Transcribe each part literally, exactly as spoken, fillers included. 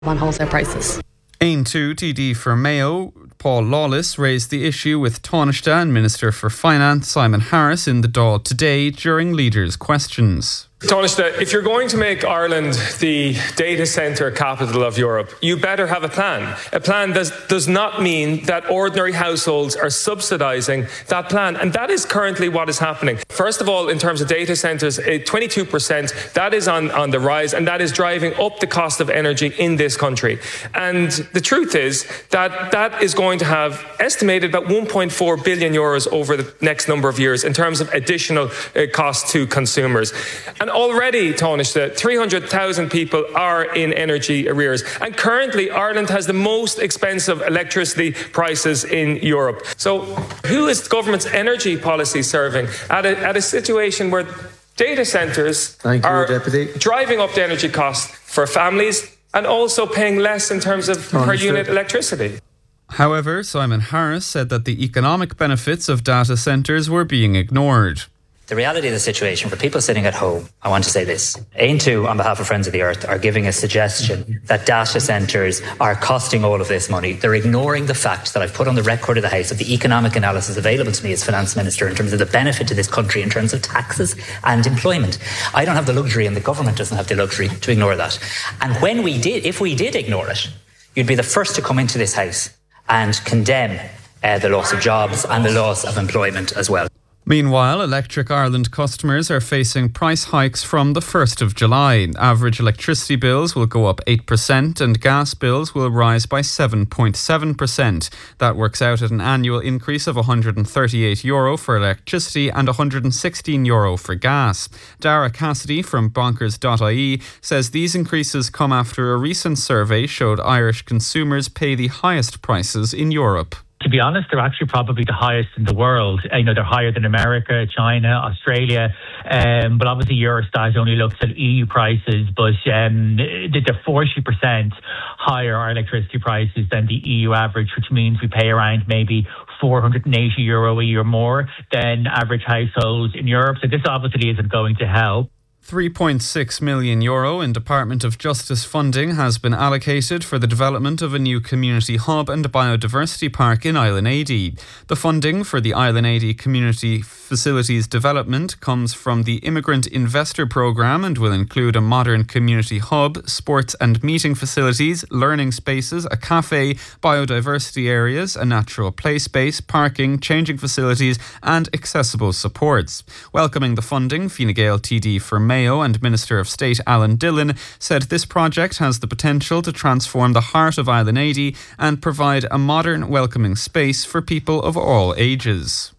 on wholesale prices. Ain two T D for Mayo, Paul Lawless, raised the issue with Taoiseach and Minister for Finance Simon Harris in the Dáil today during leaders' questions. Taoiseach, if you're going to make Ireland the data centre capital of Europe, you better have a plan. A plan does, does not mean that ordinary households are subsidising that plan. And that is currently what is happening. First of all, in terms of data centres, twenty-two percent, that is on, on the rise, and that is driving up the cost of energy in this country. And the truth is that that is going to have estimated about one point four billion euros over the next number of years in terms of additional uh, cost to consumers. And already, Taoiseach, three hundred thousand people are in energy arrears. And currently, Ireland has the most expensive electricity prices in Europe. So who is the government's energy policy serving at a, at a situation where data centres are Deputy. driving up the energy costs for families and also paying less in terms of Taoiseach. per unit electricity? However, Simon Harris said that the economic benefits of data centres were being ignored. The reality of the situation for people sitting at home, I want to say this. Ain two, on behalf of Friends of the Earth, are giving a suggestion that data centres are costing all of this money. They're ignoring the fact that I've put on the record of the House of the economic analysis available to me as Finance Minister in terms of the benefit to this country in terms of taxes and employment. I don't have the luxury, and the government doesn't have the luxury, to ignore that. And when we did, if we did ignore it, you'd be the first to come into this House and condemn uh, the loss of jobs and the loss of employment as well. Meanwhile, Electric Ireland customers are facing price hikes from the first of July. Average electricity bills will go up eight percent and gas bills will rise by seven point seven percent. That works out at an annual increase of one hundred thirty-eight euro for electricity and one hundred sixteen euro for gas. Dara Cassidy from bonkers dot I E says these increases come after a recent survey showed Irish consumers pay the highest prices in Europe. To be honest, they're actually probably the highest in the world. You know, they're higher than America, China, Australia. Um, but obviously Eurostat only looks at E U prices, but um, they're forty percent higher, our electricity prices, than the E U average, which means we pay around maybe four hundred eighty euro a year more than average households in Europe. So this obviously isn't going to help. three point six million euro in Department of Justice funding has been allocated for the development of a new community hub and biodiversity park in Island Eighty. The funding for the Island Eighty community facilities development comes from the Immigrant Investor Programme and will include a modern community hub, sports and meeting facilities, learning spaces, a cafe, biodiversity areas, a natural play space, parking, changing facilities and accessible supports. Welcoming the funding, Fine Gael T D for Mayo and Minister of State Alan Dillon said this project has the potential to transform the heart of Island Eighty and provide a modern, welcoming space for people of all ages.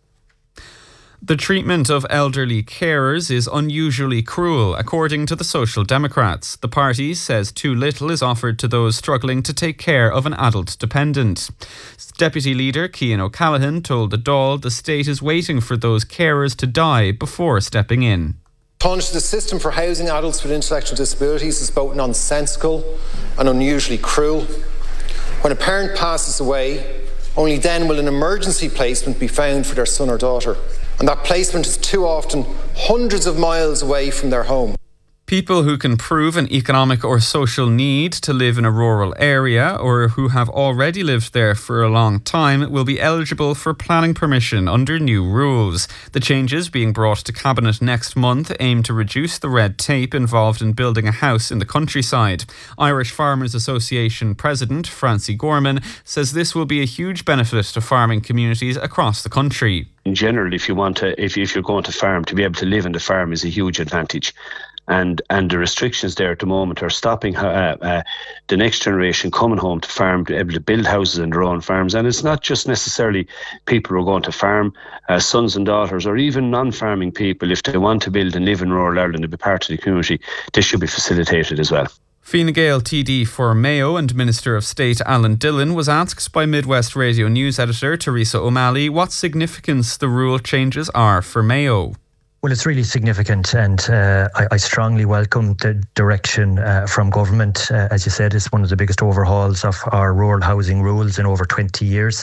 The treatment of elderly carers is unusually cruel, according to the Social Democrats. The party says too little is offered to those struggling to take care of an adult dependent. Deputy Leader Cian O'Callaghan told the Dáil the state is waiting for those carers to die before stepping in. The system for housing adults with intellectual disabilities is both nonsensical and unusually cruel. When a parent passes away, only then will an emergency placement be found for their son or daughter. And that placement is too often hundreds of miles away from their home. People who can prove an economic or social need to live in a rural area or who have already lived there for a long time will be eligible for planning permission under new rules. The changes being brought to Cabinet next month aim to reduce the red tape involved in building a house in the countryside. Irish Farmers Association President Francie Gorman says this will be a huge benefit to farming communities across the country. In general, if you want to, if, if you're going to farm, to be able to live in the farm is a huge advantage. And and the restrictions there at the moment are stopping uh, uh, the next generation coming home to farm, to be able to build houses in their own farms. And it's not just necessarily people who are going to farm, uh, sons and daughters, or even non-farming people. If they want to build and live in rural Ireland and be part of the community, this should be facilitated as well. Fine Gael T D for Mayo and Minister of State Alan Dillon was asked by Midwest Radio News editor Teresa O'Malley what significance the rule changes are for Mayo. Well, it's really significant, and uh, I, I strongly welcome the direction uh, from government. Uh, as you said, it's one of the biggest overhauls of our rural housing rules in over twenty years.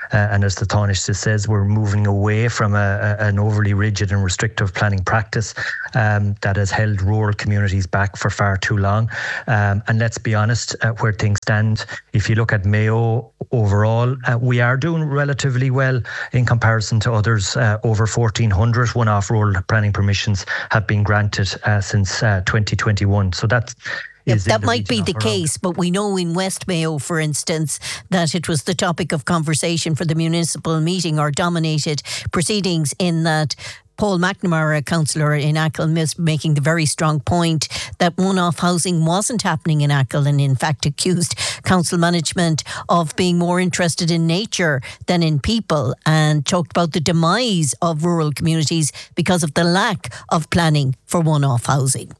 Uh, and as the Taoiseach just says, we're moving away from a, a, an overly rigid and restrictive planning practice um, that has held rural communities back for far too long. Um, and let's be honest, uh, where things stand, if you look at Mayo overall, uh, we are doing relatively well in comparison to others. Uh, over fourteen hundred one-off rural planning permissions have been granted uh, since uh, twenty twenty-one. So that's Yep, that might be the case, but we know in West Mayo, for instance, that it was the topic of conversation for the municipal meeting or dominated proceedings, in that Paul McNamara, a councillor in Achill, is making the very strong point that one-off housing wasn't happening in Achill, and in fact accused council management of being more interested in nature than in people, and talked about the demise of rural communities because of the lack of planning for one-off housing.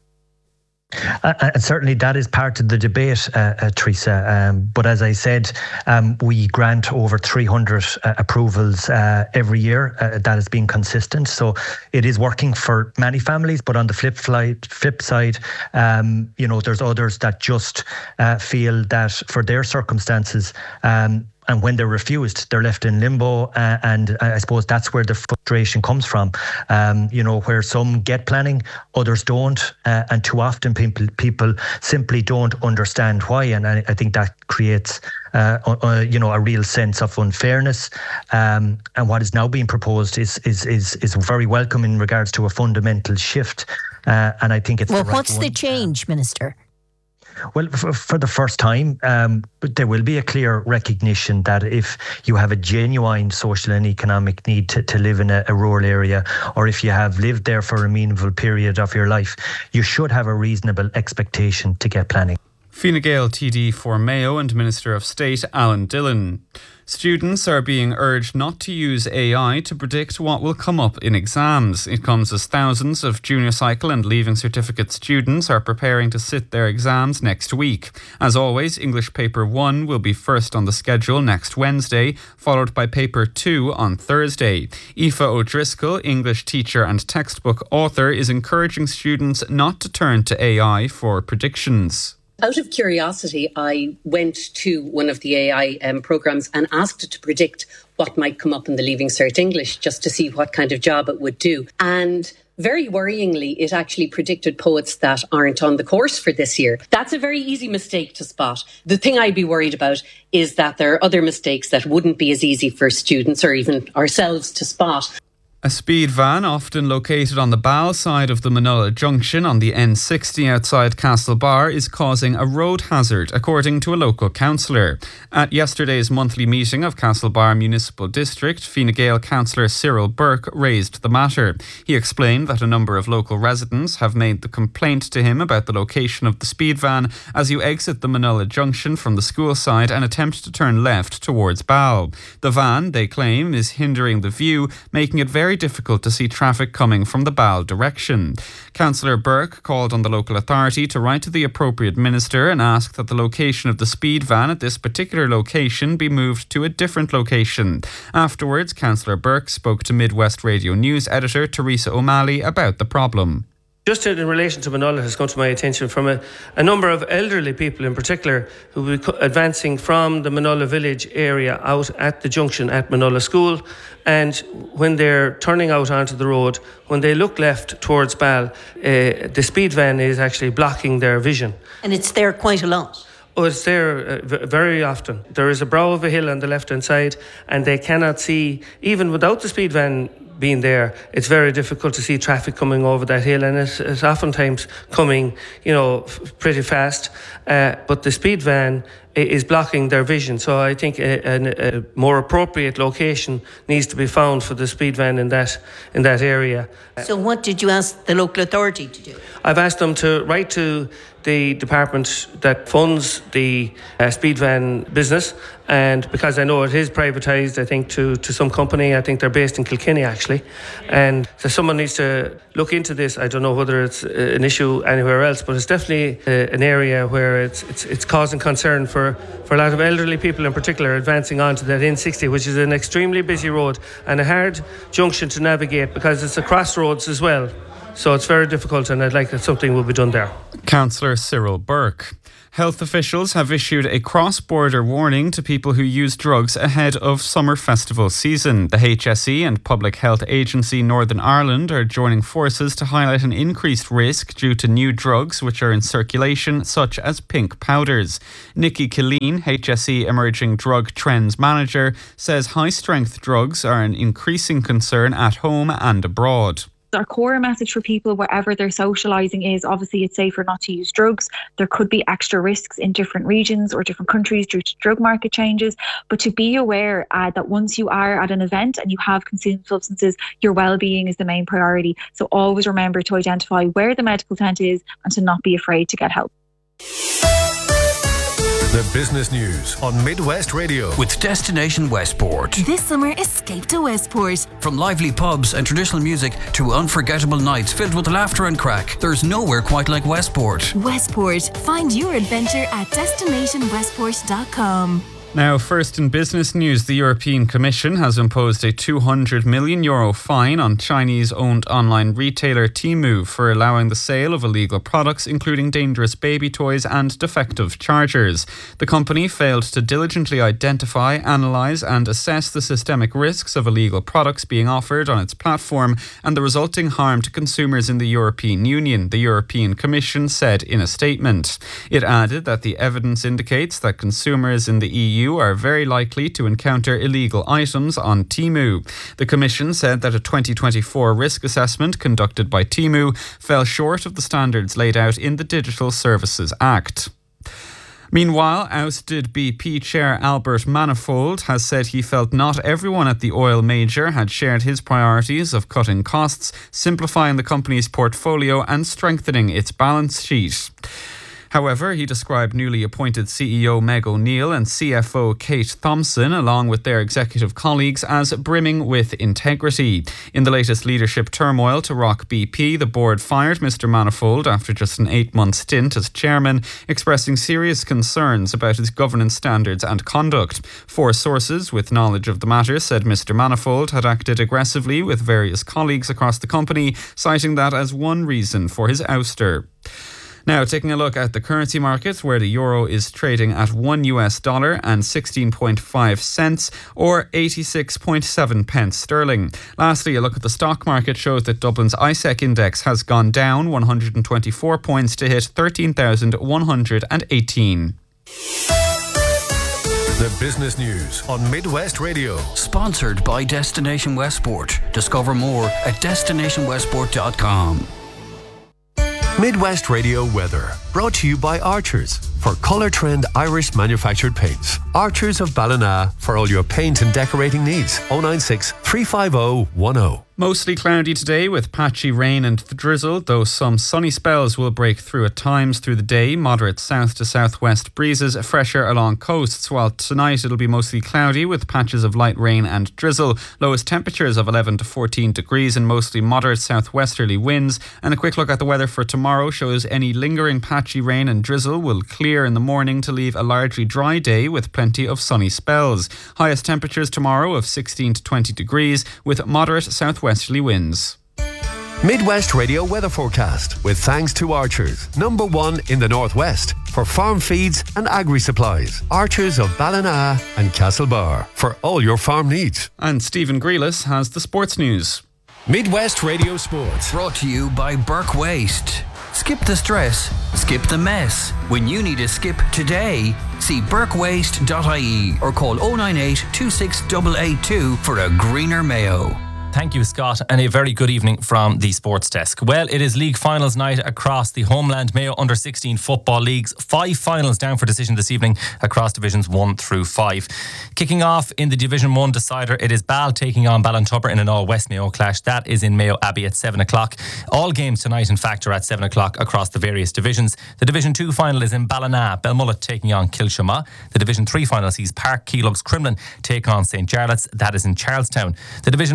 Uh, and certainly that is part of the debate, uh, uh, Teresa. Um, but as I said, um, we grant over three hundred uh, approvals uh, every year. Uh, that has been consistent. So it is working for many families. But on the flip, flight, flip side, um, you know, there's others that just uh, feel that for their circumstances, um, and when they're refused, they're left in limbo. Uh, and I suppose that's where the frustration comes from. Um, you know, where some get planning, others don't. Uh, and too often people, people simply don't understand why. And I, I think that creates, uh, uh, you know, a real sense of unfairness. Um, and what is now being proposed is, is, is, is very welcome in regards to a fundamental shift. Uh, and I think it's Well, the right what's one. the change, Minister? Well, for, for the first time, um, there will be a clear recognition that if you have a genuine social and economic need to, to live in a, a rural area, or if you have lived there for a meaningful period of your life, you should have a reasonable expectation to get planning. Fine Gael T D for Mayo and Minister of State Alan Dillon. Students are being urged not to use A I to predict what will come up in exams. It comes as thousands of junior cycle and leaving certificate students are preparing to sit their exams next week. As always, English Paper one will be first on the schedule next Wednesday, followed by Paper two on Thursday. Aoife O'Driscoll, English teacher and textbook author, is encouraging students not to turn to A I for predictions. Out of curiosity, I went to one of the A I um, programmes and asked it to predict what might come up in the Leaving Cert English, just to see what kind of job it would do. And very worryingly, it actually predicted poets that aren't on the course for this year. That's a very easy mistake to spot. The thing I'd be worried about is that there are other mistakes that wouldn't be as easy for students or even ourselves to spot. A speed van, often located on the Ball side of the Manola Junction on the N sixty outside Castlebar, is causing a road hazard, according to a local councillor. At yesterday's monthly meeting of Castlebar Municipal District, Fine Gael councillor Cyril Burke raised the matter. He explained that a number of local residents have made the complaint to him about the location of the speed van as you exit the Manola Junction from the school side and attempt to turn left towards Ball. The van, they claim, is hindering the view, making it very difficult to see traffic coming from the Ball direction. Councillor Burke called on the local authority to write to the appropriate minister and ask that the location of the speed van at this particular location be moved to a different location. Afterwards, Councillor Burke spoke to Midwest Radio News editor Teresa O'Malley about the problem. Just in relation to Manola has come to my attention from a, a number of elderly people in particular who will be advancing from the Manola village area out at the junction at Manola School, and when they're turning out onto the road, when they look left towards Ball, uh, the speed van is actually blocking their vision. And it's there quite a lot. Oh, it's there uh, v- very often. There is a brow of a hill on the left-hand side, and they cannot see, even without the speed van being there, it's very difficult to see traffic coming over that hill, and it's, it's oftentimes coming, you know, f- pretty fast. Uh, but the speed van is blocking their vision. So I think a, a, a more appropriate location needs to be found for the speed van in that in that area. So what did you ask the local authority to do? I've asked them to write to the department that funds the uh, speed van business, and because I know it is privatised, I think, to, to some company. I think they're based in Kilkenny, actually. And so someone needs to look into this. I don't know whether it's an issue anywhere else, but it's definitely uh, an area where it's, it's it's causing concern for, for a lot of elderly people in particular advancing onto that N sixty, which is an extremely busy road and a hard junction to navigate because it's a crossroads as well. So it's very difficult, and I'd like that something will be done there. Councillor Cyril Burke. Health officials have issued a cross-border warning to people who use drugs ahead of summer festival season. The H S E and Public Health Agency Northern Ireland are joining forces to highlight an increased risk due to new drugs which are in circulation, such as pink powders. Nikki Killeen, H S E Emerging Drug Trends Manager, says high-strength drugs are an increasing concern at home and abroad. Our core message for people wherever they're socialising is obviously it's safer not to use drugs. There could be extra risks in different regions or different countries due to drug market changes, but to be aware uh, that once you are at an event and you have consumed substances, your well-being is the main priority. So always remember to identify where the medical tent is and to not be afraid to get help. The business news on Midwest Radio with Destination Westport. This summer, escape to Westport. From lively pubs and traditional music to unforgettable nights filled with laughter and crack, there's nowhere quite like Westport. Westport. Find your adventure at destination westport dot com. Now, first in business news, the European Commission has imposed a two hundred million euro fine on Chinese-owned online retailer Temu for allowing the sale of illegal products, including dangerous baby toys and defective chargers. The company failed to diligently identify, analyse and assess the systemic risks of illegal products being offered on its platform and the resulting harm to consumers in the European Union, the European Commission said in a statement. It added that the evidence indicates that consumers in the E U are very likely to encounter illegal items on Temu. The Commission said that a twenty twenty-four risk assessment conducted by Temu fell short of the standards laid out in the Digital Services Act. Meanwhile, ousted B P chair Albert Manifold has said he felt not everyone at the oil major had shared his priorities of cutting costs, simplifying the company's portfolio and strengthening its balance sheet. However, he described newly appointed C E O Meg O'Neill and C F O Kate Thompson, along with their executive colleagues, as brimming with integrity. In the latest leadership turmoil to rock B P, the board fired Mister Manifold after just an eight-month stint as chairman, expressing serious concerns about his governance standards and conduct. Four sources with knowledge of the matter said Mister Manifold had acted aggressively with various colleagues across the company, citing that as one reason for his ouster. Now, taking a look at the currency markets, where the euro is trading at one U S dollar and sixteen point five cents or eighty-six point seven pence sterling. Lastly, a look at the stock market shows that Dublin's I S E C index has gone down one hundred twenty-four points to hit thirteen thousand one hundred eighteen. The business news on Midwest Radio. Sponsored by Destination Westport. Discover more at destination westport dot com. Midwest Radio weather, brought to you by Archers for Colour Trend Irish manufactured paints. Archers of Ballina for all your paint and decorating needs. oh nine six, three five oh, one oh. Mostly cloudy today with patchy rain and drizzle, though some sunny spells will break through at times through the day. Moderate south to southwest breezes, fresher along coasts, while tonight it'll be mostly cloudy with patches of light rain and drizzle. Lowest temperatures of eleven to fourteen degrees and mostly moderate southwesterly winds. And a quick look at the weather for tomorrow shows any lingering patchy rain and drizzle will clear in the morning to leave a largely dry day with plenty of sunny spells. Highest temperatures tomorrow of sixteen to twenty degrees with moderate southwesterly westerly winds. Midwest Radio weather forecast with thanks to Archers, number one in the Northwest for farm feeds and agri supplies. Archers of Ballina and Castlebar for all your farm needs. And Stephen Grealis has the sports news. Midwest Radio Sports. Brought to you by Burke Waste. Skip the stress, skip the mess. When you need a skip today, see burke waste dot I E or call oh nine eight, two six eight eight two for a greener Mayo. Thank you, Scott, and a very good evening from the Sports Desk. Well, it is league finals night across the Homeland Mayo under sixteen football leagues. Five finals down for decision this evening across divisions one through five. Kicking off in the Division one decider, it is Ball taking on Ballintubber in an all-West Mayo clash. That is in Mayo Abbey at seven o'clock. All games tonight, in fact, are at seven o'clock across the various divisions. The Division two final is in Ballina, Belmullet taking on Kilshama. The Division three final sees Park Keelugs Crumlin take on Saint Jarlath's. That is in Charlestown. The Division four final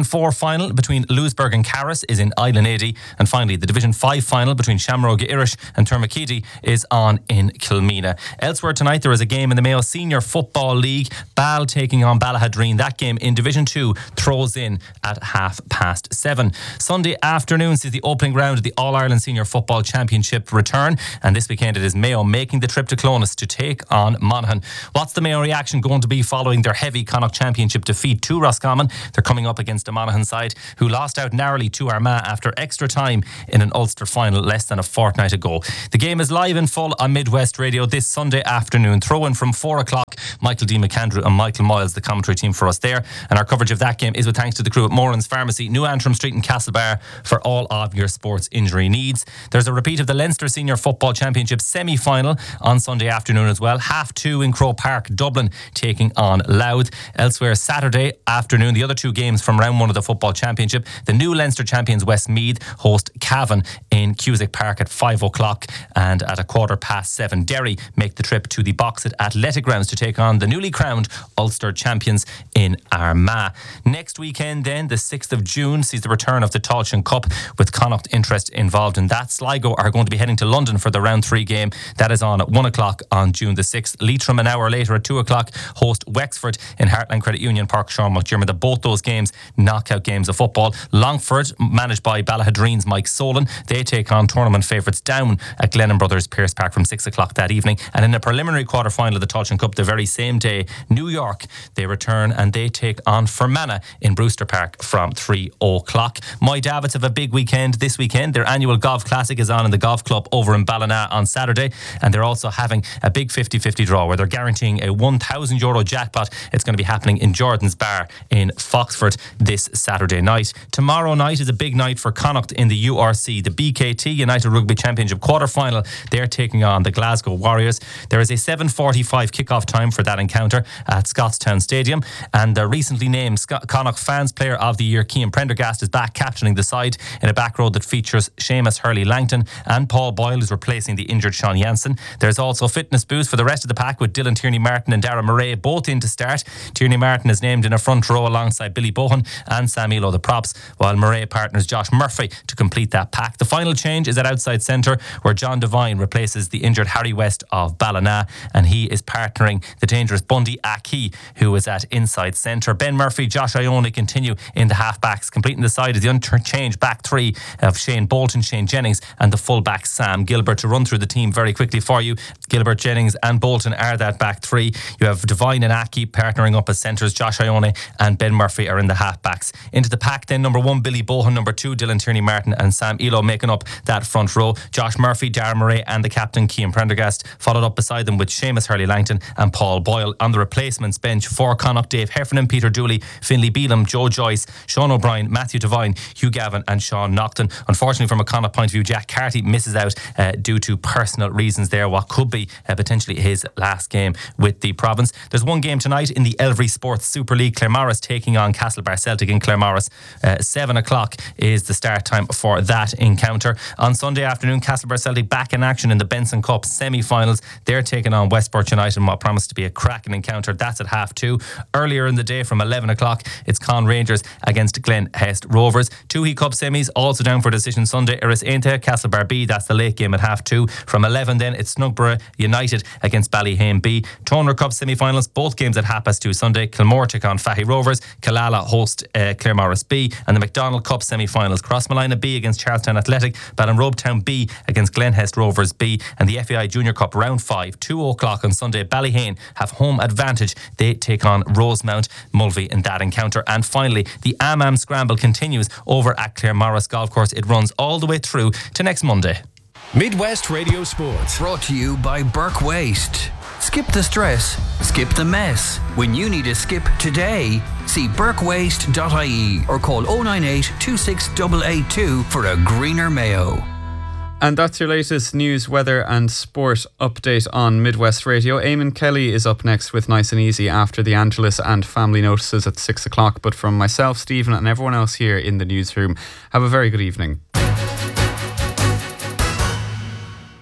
final between Louisburg and Carris is in Island eighty. And finally, the Division five final between Shamrock Irish and Termakiti is on in Kilmena. Elsewhere tonight, there is a game in the Mayo Senior Football League. Bal taking on Ballahadreen. That game in Division two throws in at half past seven. Sunday afternoon sees the opening round of the All-Ireland Senior Football Championship return. And this weekend it is Mayo making the trip to Clones to take on Monaghan. What's the Mayo reaction going to be following their heavy Connacht Championship defeat to Roscommon? They're coming up against a Monaghan side who lost out narrowly to Armagh after extra time in an Ulster final less than a fortnight ago. The game is live in full on Midwest Radio this Sunday afternoon. Throw in from four o'clock. Michael D. McAndrew and Michael Moyles, the commentary team for us there. And our coverage of that game is with thanks to the crew at Moran's Pharmacy, New Antrim Street in Castlebar, for all of your sports injury needs. There's a repeat of the Leinster Senior Football Championship semi-final on Sunday afternoon as well. Half two in Croke Park, Dublin taking on Louth. Elsewhere, Saturday afternoon, the other two games from round one of the Football Championship. The new Leinster champions Westmeath host Cavan in Cusack Park at five o'clock, and at a quarter past seven, Derry make the trip to the Boxit Athletic Grounds to take on the newly crowned Ulster champions in Armagh. Next weekend then, the sixth of June, sees the return of the Tailteann Cup with Connacht interest involved in that. Sligo are going to be heading to London for the round three game. That is on at one o'clock on June the sixth. Leitrim an hour later at two o'clock host Wexford in Heartland Credit Union Park, Sean McDermott. Both those games, knockout games of football. Longford, managed by Ballahadreen's Mike Solan, they take on tournament favourites Down at Glennon Brothers Pierce Park from six o'clock that evening. And in a preliminary quarter final of the Tailteann Cup the very same day, New York, they return and they take on Fermanagh in Brewster Park from three o'clock. My Davids have a big weekend this weekend. Their annual golf classic is on in the golf club over in Ballina on Saturday, and they're also having a big fifty-fifty draw where they're guaranteeing a one thousand euro jackpot. It's going to be happening in Jordan's Bar in Foxford this Saturday night. Tomorrow night is a big night for Connacht in the U R C, the B K T United Rugby Championship quarter final. They're taking on the Glasgow Warriors. There is a seven forty-five kickoff time for that encounter at Scottstown Stadium, and the recently named Sc- Connacht Fans Player of the Year Cian Prendergast is back captaining the side in a back row that features Seamus Hurley-Langton, and Paul Boyle is replacing the injured Sean Jansen. There's also fitness boost for the rest of the pack with Dylan Tierney-Martin and Dara Murray both in to start. Tierney-Martin is named in a front row alongside Billy Bohan and Sam Elo the props, while Murray partners Josh Murphy to complete that pack. The final change is at outside centre where John Devine replaces the injured Harry West of Ballina, and he is partnering the dangerous Bundy Aki, who is at inside centre. Ben Murphy, Josh Ione continue in the half-backs. Completing the side is the unchanged back three of Shane Bolton, Shane Jennings and the full-back Sam Gilbert. To run through the team very quickly for you, Gilbert, Jennings and Bolton are that back three. You have Devine and Aki partnering up as centres. Josh Ione and Ben Murphy are in the half-backs. Into the pack then, number one Billy Bohan, number two Dylan Tierney-Martin and Sam Elo making up that front row. Josh Murphy, Dara Murray and the captain Cian Prendergast followed up beside them with Seamus Hurley-Langton and Paul Boyle. On the replacements bench for Connacht, Dave Heffernan, Peter Dooley, Finlay Beelum, Joe Joyce, Sean O'Brien, Matthew Devine, Hugh Gavin and Sean Nocton. Unfortunately, from a Connacht point of view, Jack Carty misses out uh, due to personal reasons there, what could be uh, potentially his last game with the province. There's one game tonight in the Elvery Sports Super League. Claremorris taking on Castlebar Celtic in Claremorris. Uh, seven o'clock is the start time for that encounter. On Sunday afternoon, Castlebar Celtic back in action in the Benson Cup semi-finals. They're taking on Westport United in what promised to be a cracking encounter. That's at half two. Earlier in the day from eleven o'clock, it's Con Rangers against Glen Hest Rovers. Two He Cup semis also down for decision Sunday. Iris Ainte, Castlebar B, that's the late game at half two. From eleven then, it's Snugborough United against Ballyhane B. Toner Cup semi-finals, both games at half past two Sunday. Kilmore take on Fahy Rovers. Killala host uh, Claremorris B. And the McDonald Cup semi-finals, Crossmolina B against Charlestown Athletic, Ballinrobe B against Glen Hest Rovers B. And the F A I Junior Cup round five, two o'clock on Sunday. Ballyhane have home advantage. They take on Rosemount Mulvey in that encounter. And finally, the Amam Scramble continues over at Claremorris Golf Course. It runs all the way through to next Monday. Midwest Radio Sports. Brought to you by Burke Waste. Skip the stress, skip the mess. When you need a skip today, see burke waste dot I E or call oh nine eight, two six eight eight two for a greener Mayo. And that's your latest news, weather and sport update on Midwest Radio. Eamon Kelly is up next with Nice and Easy after the Angelus and family notices at six o'clock. But from myself, Stephen and everyone else here in the newsroom, have a very good evening.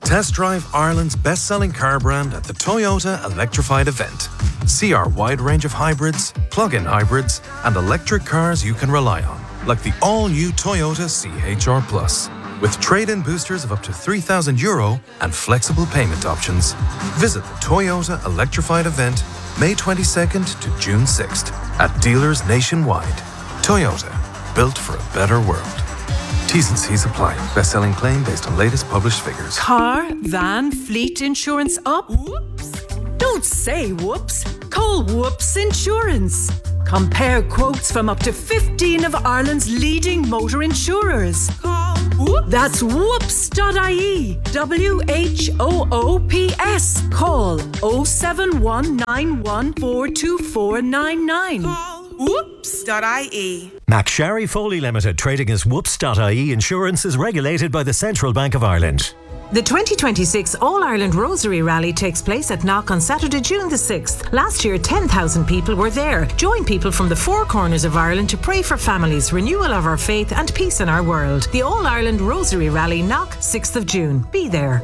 Test drive Ireland's best-selling car brand at the Toyota Electrified event. See our wide range of hybrids, plug-in hybrids, and electric cars you can rely on, like the all-new Toyota C H R Plus, with trade-in boosters of up to three thousand euro and flexible payment options. Visit the Toyota Electrified event May twenty-second to June sixth at dealers nationwide. Toyota, built for a better world. T's and C's apply. Best-selling claim based on latest published figures. Car, van, fleet insurance up? Whoops. Don't say whoops. Call Whoops Insurance. Compare quotes from up to fifteen of Ireland's leading motor insurers. Call Whoops. That's whoops dot I E. W H O O P S. Call oh seven one nine one four two four nine nine. Call whoops dot I E. McSharry Foley Limited, trading as whoops dot I E Insurance, is regulated by the Central Bank of Ireland. The twenty twenty-six All-Ireland Rosary Rally takes place at Knock on Saturday, June the sixth. Last year, ten thousand people were there. Join people from the four corners of Ireland to pray for families, renewal of our faith and peace in our world. The All-Ireland Rosary Rally, Knock, sixth of June. Be there.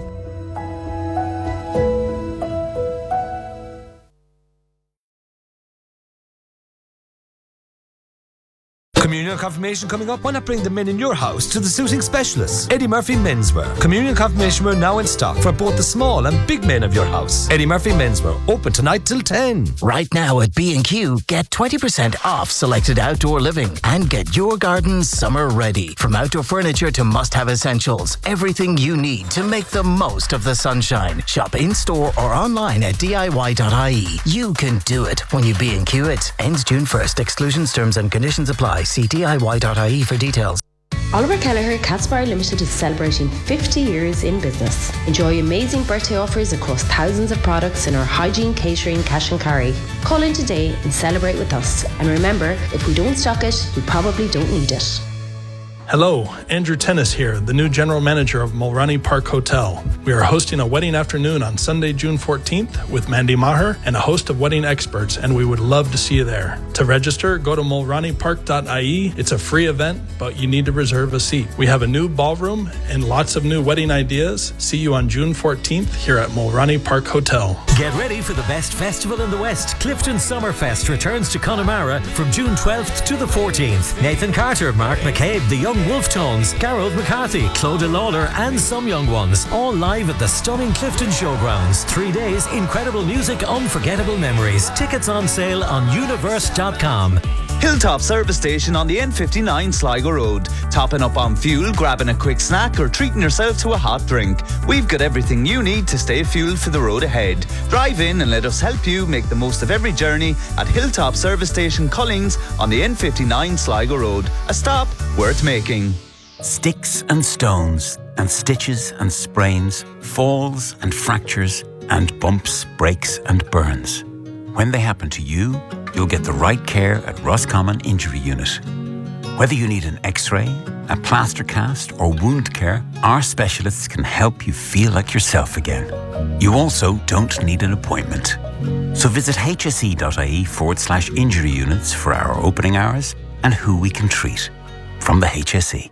Communion confirmation coming up. Why not bring the men in your house to the suiting specialists? Eddie Murphy Menswear. Communion confirmation wear now in stock for both the small and big men of your house. Eddie Murphy Menswear, open tonight till ten. Right now at B and Q, get twenty percent off selected outdoor living and get your garden summer ready. From outdoor furniture to must-have essentials, everything you need to make the most of the sunshine. Shop in-store or online at D I Y dot I E. You can do it when you B and Q it. Ends June first. Exclusions, terms and conditions apply. See D I Y dot I E for details. Oliver Kelleher Catsbar Limited is celebrating fifty years in business. Enjoy amazing birthday offers across thousands of products in our hygiene, catering, cash and carry. Call in today and celebrate with us. And remember, if we don't stock it, we probably don't need it. Hello, Andrew Tennis here, the new general manager of Mulroney Park Hotel. We are hosting a wedding afternoon on Sunday, June fourteenth with Mandy Maher and a host of wedding experts, and we would love to see you there. To register, go to mulroney park dot I E. It's a free event, but you need to reserve a seat. We have a new ballroom and lots of new wedding ideas. See you on June fourteenth here at Mulroney Park Hotel. Get ready for the best festival in the West. Clifton Summerfest returns to Connemara from June twelfth to the fourteenth. Nathan Carter, Mark McCabe, the Young Wolf Tones, Gareth McCarthy, Clodagh Lawler and some young ones, all live at the stunning Clifton Showgrounds. Three days, incredible music, unforgettable memories. Tickets on sale on universe dot com. Hilltop Service Station on the N fifty-nine Sligo Road. Topping up on fuel, grabbing a quick snack or treating yourself to a hot drink. We've got everything you need to stay fueled for the road ahead. Drive in and let us help you make the most of every journey at Hilltop Service Station Cullings on the N fifty-nine Sligo Road. A stop worth making. Sticks and stones and stitches and sprains, falls and fractures and bumps, breaks and burns. When they happen to you, you'll get the right care at Roscommon Injury Unit. Whether you need an x-ray, a plaster cast or wound care, our specialists can help you feel like yourself again. You also don't need an appointment. So visit hse.ie forward slash injury units for our opening hours and who we can treat. From the H S E.